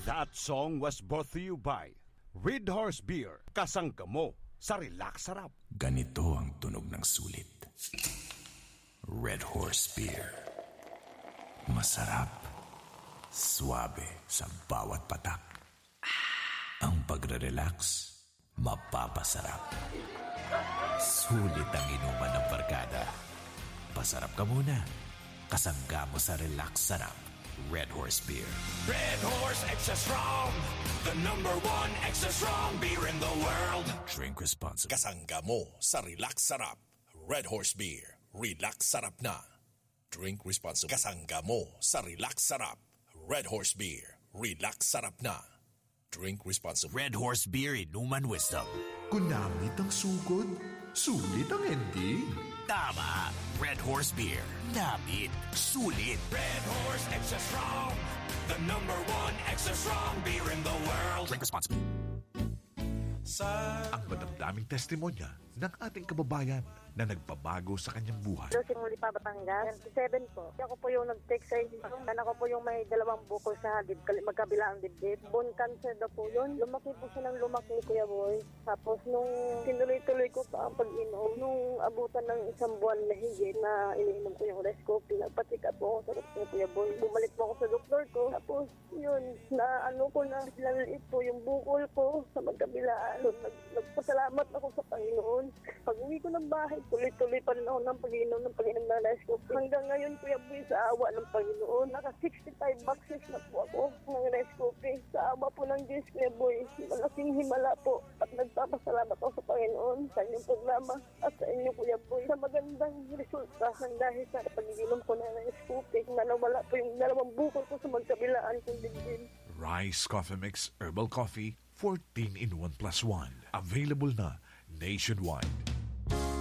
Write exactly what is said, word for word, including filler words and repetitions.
That song was brought to you by Red Horse Beer. Kasangga mo sa Relax Sarap. Ganito ang tunog ng sulit. Red Horse Beer. Masarap. Suabe sa bawat patak. Ang pagre-relax, mapapasarap. Sulit ang inuman ng barkada. Pasarap ka muna. Kasangga mo sa Relax Sarap. Red Horse Beer. Red Horse Extra Strong, the number one extra strong beer in the world. Drink responsibly. Kasangga mo sa Relax Sarap. Red Horse Beer. Relax Sarap na. Drink responsibly. Kasangga mo sa Relax Sarap. Red Horse Beer. Relax Sarap na. Drink responsibly. Red Horse Beer, inuman wisdom. Kunamit ang sugod, sulit ang ending. Tama. Red Horse Beer. Namit. Sulit. Red Horse Extra Strong. The number one extra strong beer in the world. Drink responsibly. Ang madamdaming testimonya ng ating kababayan na nagbabago sa kanyang buhay. Lucy Mulipa, Batangas. seven po. Ako po yung nag-text sa inyo. Dan ako po yung may dalawang bukol sa dib, magkabila ang dibdib. Bone cancer daw po yun. Lumaki po siya ng lumaki, Kuya Boy. Tapos nung tinuloy-tuloy ko pa ang pag-inom, nung abutan ng isang buwan na higit na iniinom ko yung Rescopy, nagpatika po ako sa doktor, Kuya Boy. Bumalik po ako sa doktor ko. Tapos yun, na ano ko na, lalaliit po yung bukol ko sa magkabilaan. So, nag, nagpasalamat ako sa Panginoon. Pag uwi ko ng bahay, tuloy-tuloy pa rin ako ng pag-inom ng pag-inom ng Rescopy. Hanggang ngayon, Kuya Boy, sa awa ng Panginoon, naka sixty-five boxes na po ako ng Rescopy. Sa awa po ng Diyos, Kuya Boy, malaking himala po. At nagpapasalamat ako sa Panginoon sa inyong programa at sa inyo, Kuya Boy, sa magandang resulta ng dahil sa pag-inom ko ng Rescopy na nawala po yung dalawang bukol ko sa magkabilaan kong dibdib. Rice Coffee Mix Herbal Coffee fourteen in one plus one. Available na nationwide.